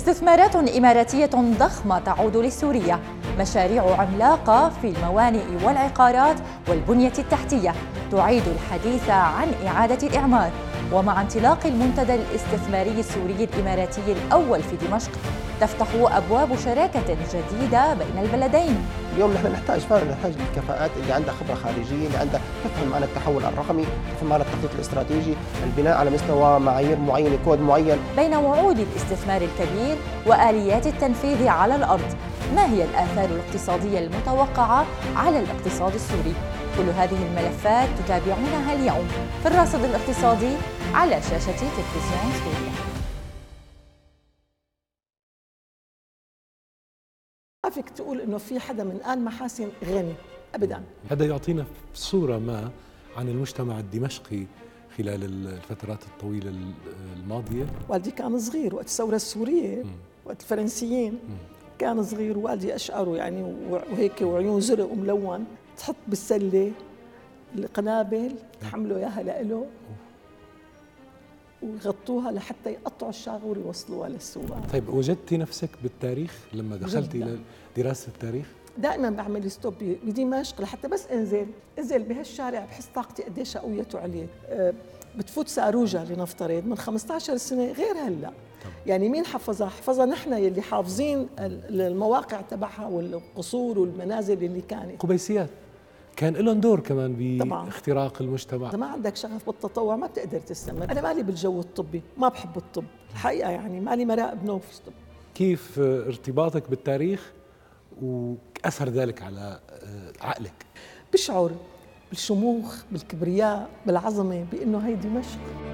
استثمارات إماراتية ضخمة تعود لسوريا، مشاريع عملاقة في الموانئ والعقارات والبنية التحتية تعيد الحديث عن إعادة الإعمار. ومع انطلاق المنتدى الاستثماري السوري الإماراتي الأول في دمشق تفتح أبواب شراكة جديدة بين البلدين. اليوم نحن نحتاج الكفاءات اللي عندها خبرة خارجية، اللي عندها تفهم عن التحول الرقمي، تفهم عن التخطيط الاستراتيجي، البناء على مستوى معايير معينة، كود معين. بين وعود الاستثمار الكبير وآليات التنفيذ على الأرض، ما هي الآثار الاقتصادية المتوقعة على الاقتصاد السوري؟ كل هذه الملفات تتابعونها اليوم في الراصد الاقتصادي على شاشة تلفزيون سوريا. ما فيك تقول انه في حدا من آل محاسن غني ابدا. هذا يعطينا صورة ما عن المجتمع الدمشقي خلال الفترات الطويلة الماضية. والدي كان صغير وقت الثورة السورية، وقت الفرنسيين كان صغير، والدي أشعره يعني وهيك وعيون زرق وملون، تحط بالسلة القنابل تحملوا إياها لإله ويغطوها لحتى يقطعوا الشاغور ويوصلوها للسواق. طيب وجدتي نفسك بالتاريخ لما دخلتي إلى دراسة التاريخ؟ دائما بعمل ستوب بدمشق لحتى بس انزل بهالشارع بحس طاقتي قديش قويت وعليت. بتفوت ساروجة لنفترض من 15 سنة غير هلا. يعني مين حفظها؟ حفظها نحن يلي حافظين المواقع تبعها والقصور والمنازل اللي كانت. قبيسيات كان لهم دور كمان باختراق المجتمع. إذا ما عندك شغف بالتطوع ما بتقدر تستمر. أنا مالي بالجو الطبي، ما بحب الطب الحقيقة، يعني مالي مراقب نوم في الطب. كيف ارتباطك بالتاريخ وأثر ذلك على عقلك؟ بشعر بالشموخ، بالكبرياء، بالعظمة، بأنه هي دمشق.